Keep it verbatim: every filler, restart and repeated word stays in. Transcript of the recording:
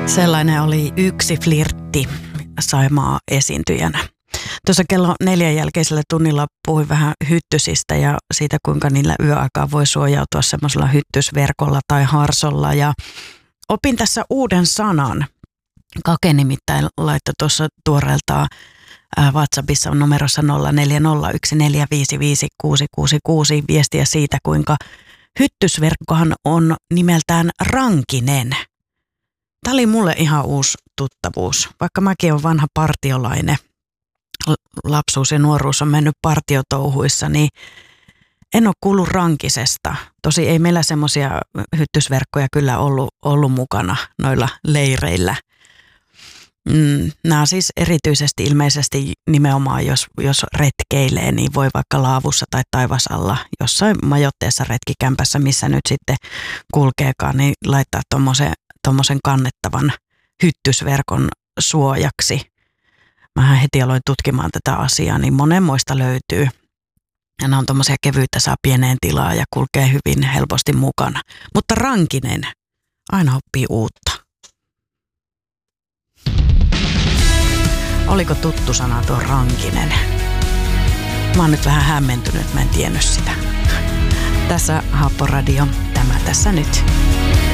Sellainen oli yksi flirtti Saimaa esiintyjänä. Tuossa kello neljän jälkeisellä tunnilla puhuin vähän hyttysistä ja siitä, kuinka niillä yöaikaa voi suojautua semmoisella hyttysverkolla tai harsolla. Ja opin tässä uuden sanan. Kake nimittäin laittoi tuossa tuoreeltaan WhatsAppissa numerossa nolla neljä nolla yksi neljä viisi viisi kuusi kuusi kuusi viestiä siitä, kuinka hyttysverkkohan on nimeltään rankinen. Tämä oli mulle ihan uusi tuttavuus, vaikka mäkin olen vanha partiolainen. Lapsuus ja nuoruus on mennyt partiotouhuissa, niin en ole kuullut rankisesta. Tosi ei meillä semmoisia hyttysverkkoja kyllä ollut, ollut mukana noilla leireillä. Mm, nämä siis erityisesti ilmeisesti nimenomaan, jos, jos retkeilee, niin voi vaikka laavussa tai taivasalla jossain majoitteessa retkikämpässä, missä nyt sitten kulkeekaan, niin laittaa tommosen, tommosen kannettavan hyttysverkon suojaksi. Mähän heti aloin tutkimaan tätä asiaa, niin monenmoista löytyy. Ja nämä on tommosia kevyitä, saa pieneen tilaa ja kulkee hyvin helposti mukana. Mutta rankinen, aina oppii uutta. Oliko tuttu sana tuo rankinen? Mä oon nyt vähän hämmentynyt, mä en tiennyt sitä. Tässä Happoradio, tämä tässä nyt.